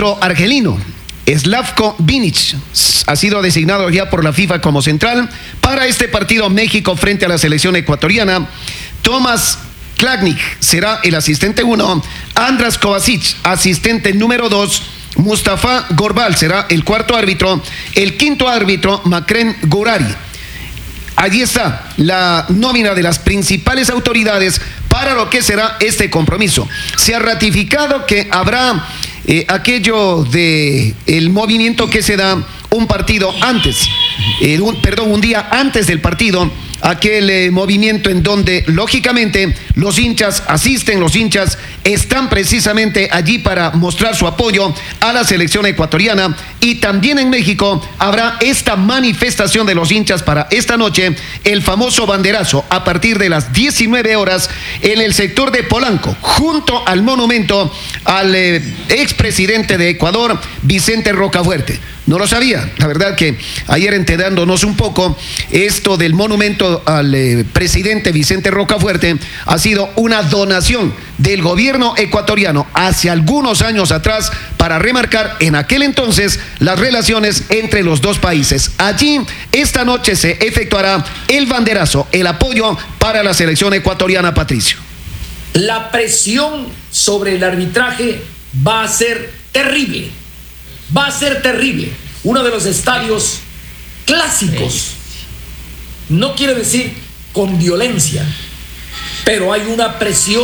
árbitro argelino Slavko Vinic ha sido designado ya por la FIFA como central para este partido México frente a la selección ecuatoriana. Tomás Klagnik será el asistente 1, Andras Kovacic, asistente número 2, Mustafa Gorbal será el cuarto árbitro, el quinto árbitro, Makrem Gourari. Allí está la nómina de las principales autoridades para lo que será este compromiso. Se ha ratificado que habrá aquello de el movimiento que se da un partido antes, un día antes del partido, aquel movimiento en donde lógicamente los hinchas asisten, los hinchas están precisamente allí para mostrar su apoyo a la selección ecuatoriana, y también en México habrá esta manifestación de los hinchas para esta noche, el famoso banderazo a partir de las 19 horas en el sector de Polanco, junto al monumento al expresidente de Ecuador, Vicente Rocafuerte. No lo sabía, la verdad que ayer enterándonos un poco, esto del monumento al presidente Vicente Rocafuerte ha sido una donación del gobierno ecuatoriano hace algunos años atrás para remarcar en aquel entonces las relaciones entre los dos países. Allí esta noche se efectuará el banderazo, el apoyo para la selección ecuatoriana, Patricio. La presión sobre el arbitraje va a ser terrible. Va a ser terrible. Uno de los estadios clásicos. No quiero decir con violencia, pero hay una presión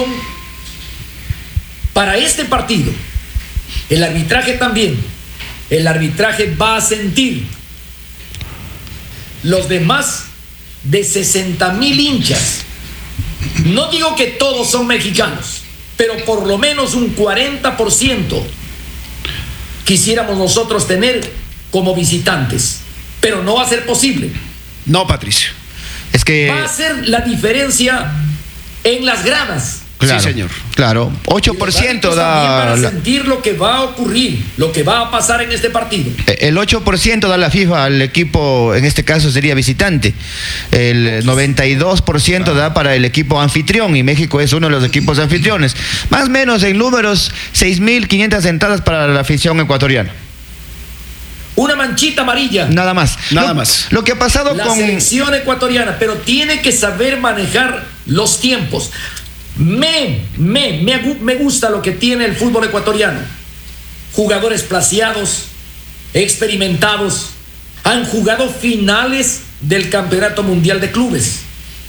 para este partido. El arbitraje también. El arbitraje va a sentir. Los demás de 60,000 hinchas. No digo que todos son mexicanos, pero por lo menos un 40% quisiéramos nosotros tener como visitantes, pero no va a ser posible. No, Patricio, es que va a ser la diferencia en las gradas. Claro, sí, señor. Claro, 8% da. Para sentir lo que va a ocurrir, lo que va a pasar en este partido. El 8% da la FIFA al equipo, en este caso sería visitante. El 92% da para el equipo anfitrión, y México es uno de los equipos anfitriones. Más o menos en números, 6.500 entradas para la afición ecuatoriana. Una manchita amarilla. Nada más. Nada más. Lo que ha pasado la con la selección ecuatoriana, pero tiene que saber manejar los tiempos. Me gusta lo que tiene el fútbol ecuatoriano. Jugadores placeados, experimentados, han jugado finales del Campeonato Mundial de Clubes,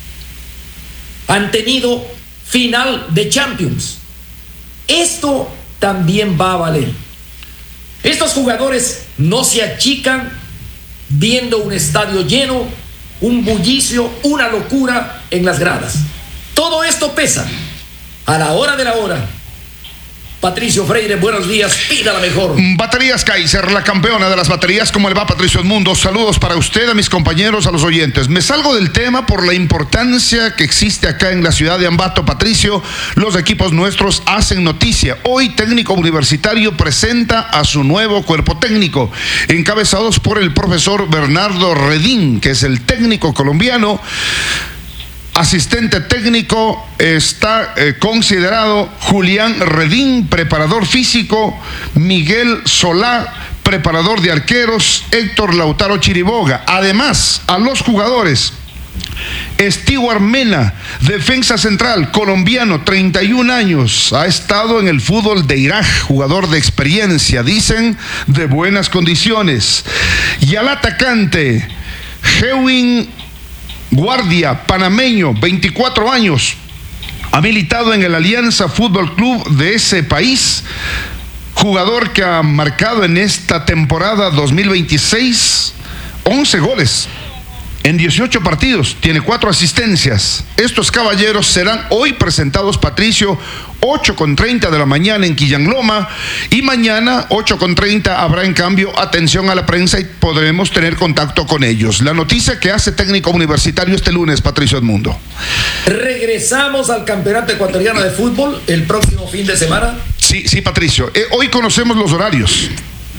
han tenido final de Champions. Esto también va a valer. Estos jugadores no se achican viendo un estadio lleno, un bullicio, una locura en las gradas. Todo esto pesa. A la hora de la hora. Patricio Freire, buenos días, pida la mejor. Baterías Kaiser, la campeona de las baterías. ¿Cómo le va, Patricio Edmundo? Saludos para usted, a mis compañeros, a los oyentes. Me salgo del tema por la importancia que existe acá en la ciudad de Ambato, Patricio. Los equipos nuestros hacen noticia. Hoy Técnico Universitario presenta a su nuevo cuerpo técnico, encabezados por el profesor Bernardo Redín, que es el técnico colombiano. Asistente técnico está considerado Julián Redín, preparador físico, Miguel Solá, preparador de arqueros, Héctor Lautaro Chiriboga. Además, a los jugadores: Stewart Mena, defensa central, colombiano, 31 años, ha estado en el fútbol de Irak, jugador de experiencia, dicen de buenas condiciones. Y al atacante, Hewin Guardia, panameño, 24 años, ha militado en el Alianza Fútbol Club de ese país, jugador que ha marcado en esta temporada 2026 11 goles en 18 partidos, tiene 4 asistencias. Estos caballeros serán hoy presentados, Patricio, 8:30 de la mañana en Quillanloma, y mañana 8:30 habrá en cambio atención a la prensa y podremos tener contacto con ellos. La noticia que hace Técnico Universitario este lunes, Patricio Edmundo. Regresamos al Campeonato Ecuatoriano de Fútbol el próximo fin de semana. Sí, Patricio. Hoy conocemos los horarios.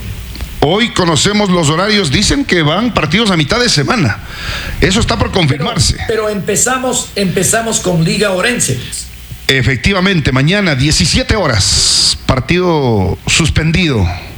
Dicen que van partidos a mitad de semana. Eso está por confirmarse. Pero empezamos con Liga Orense. Efectivamente, mañana 17 horas, partido suspendido.